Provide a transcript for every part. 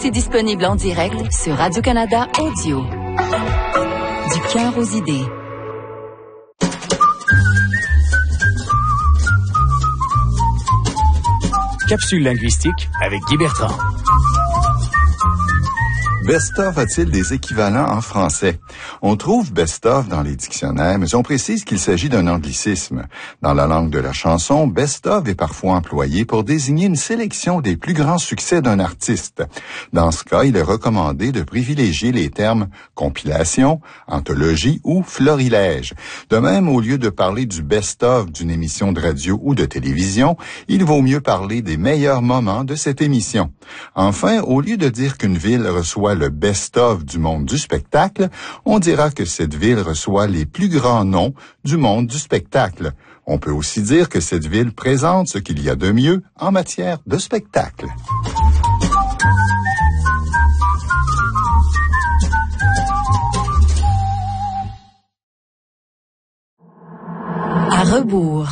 aussi disponible en direct sur Radio-Canada Audio. Du cœur aux idées. Capsule linguistique avec Guy Bertrand. Best-of a-t-il des équivalents en français? On trouve best-of dans les dictionnaires, mais on précise qu'il s'agit d'un anglicisme. Dans la langue de la chanson, best-of est parfois employé pour désigner une sélection des plus grands succès d'un artiste. Dans ce cas, il est recommandé de privilégier les termes compilation, anthologie ou florilège. De même, au lieu de parler du best-of d'une émission de radio ou de télévision, il vaut mieux parler des meilleurs moments de cette émission. Enfin, au lieu de dire qu'une ville reçoit le best-of du monde du spectacle, on dira que cette ville reçoit les plus grands noms du monde du spectacle. On peut aussi dire que cette ville présente ce qu'il y a de mieux en matière de spectacle. À rebours.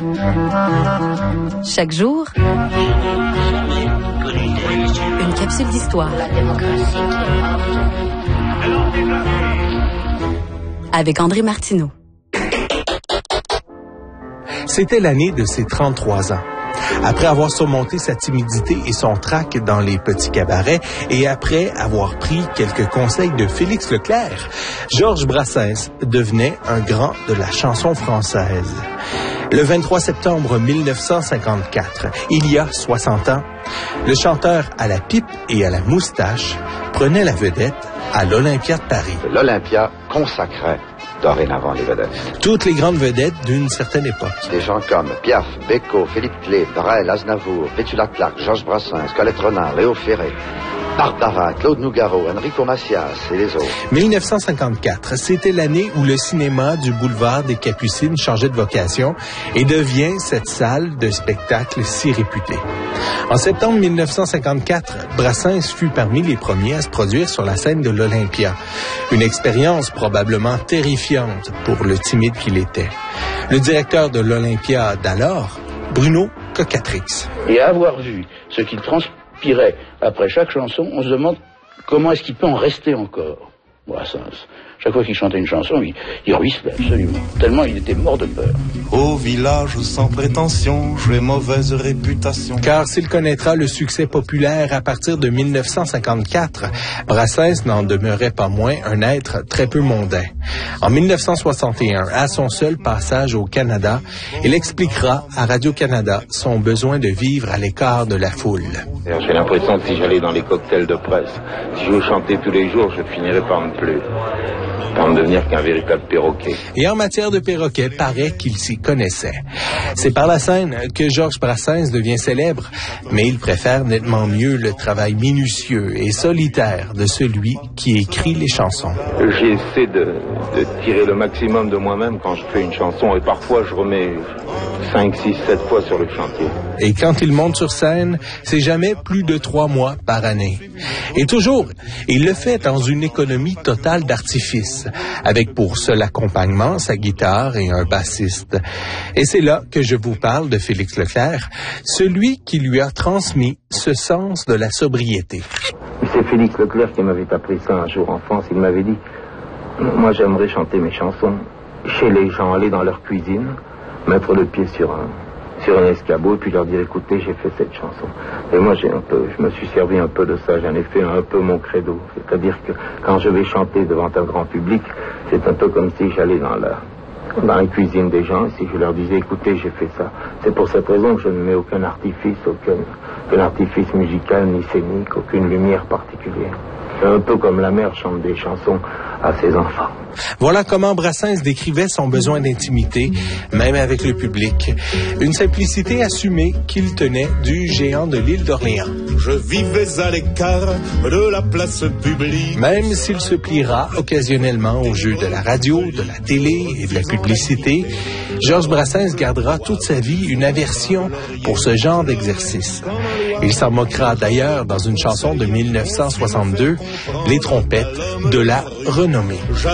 Chaque jour, une capsule d'histoire. Avec André Martineau. C'était l'année de ses 33 ans. Après avoir surmonté sa timidité et son trac dans les petits cabarets et après avoir pris quelques conseils de Félix Leclerc, Georges Brassens devenait un grand de la chanson française. Le 23 septembre 1954, il y a 60 ans, le chanteur à la pipe et à la moustache prenait la vedette à l'Olympia de Paris. L'Olympia consacrait dorénavant les vedettes. Toutes les grandes vedettes d'une certaine époque. Des gens comme Piaf, Beko, Philippe Clay, Brel, Aznavour, Petula Clark, Georges Brassens, Colette Renard, Léo Ferré, Barbara, Claude Nougaro, Enrico Macias et les autres. 1954, c'était l'année où le cinéma du boulevard des Capucines changeait de vocation et devient cette salle de spectacle si réputée. En septembre 1954, Brassens fut parmi les premiers à se produire sur la scène de l'Olympia. Une expérience probablement terrifiante pour le timide qu'il était. Le directeur de l'Olympia d'alors, Bruno Cocatrix. Et à avoir vu ce qu'il transpirait après chaque chanson, on se demande comment est-ce qu'il peut en rester encore. Brassens. Chaque fois qu'il chantait une chanson, il ruisselait absolument, tellement il était mort de peur. Au village sans prétention, j'ai mauvaise réputation. Car s'il connaîtra le succès populaire à partir de 1954, Brassens n'en demeurait pas moins un être très peu mondain. En 1961, à son seul passage au Canada, il expliquera à Radio-Canada son besoin de vivre à l'écart de la foule. J'ai l'impression que si j'allais dans les cocktails de presse, si je chantais tous les jours, je finirais par me devenir qu'un véritable perroquet. Et en matière de perroquet, paraît qu'il s'y connaissait. C'est par la scène que Georges Brassens devient célèbre, mais il préfère nettement mieux le travail minutieux et solitaire de celui qui écrit les chansons. J'essaie de tirer le maximum de moi-même quand je fais une chanson et parfois je remets 5, 6, 7 fois sur le chantier. Et quand il monte sur scène, c'est jamais plus de 3 mois par année. Et toujours, il le fait dans une économie totale d'artifice, avec pour seul accompagnement sa guitare et un bassiste. Et c'est là que je vous parle de Félix Leclerc, celui qui lui a transmis ce sens de la sobriété. C'est Félix Leclerc qui m'avait appris ça un jour en France. Il m'avait dit, moi j'aimerais chanter mes chansons chez les gens, aller dans leur cuisine, mettre le pied sur un escabeau et puis leur dire, écoutez, j'ai fait cette chanson. Et moi je me suis servi un peu de ça, j'en ai fait un peu mon credo. C'est-à-dire que quand je vais chanter devant un grand public, c'est un peu comme si j'allais dans la cuisine des gens, et si je leur disais, écoutez, j'ai fait ça. C'est pour cette raison que je ne mets aucun artifice musical ni scénique, aucune lumière particulière. C'est un peu comme la mère chante des chansons à ses enfants. Voilà comment Brassens décrivait son besoin d'intimité, même avec le public. Une simplicité assumée qu'il tenait du géant de l'île d'Orléans. Je vivais à l'écart de la place publique. Même s'il se pliera occasionnellement au jeu de la radio, de la télé et de la publicité, Georges Brassens gardera toute sa vie une aversion pour ce genre d'exercice. Il s'en moquera d'ailleurs dans une chanson de 1962, Les trompettes de la renommée.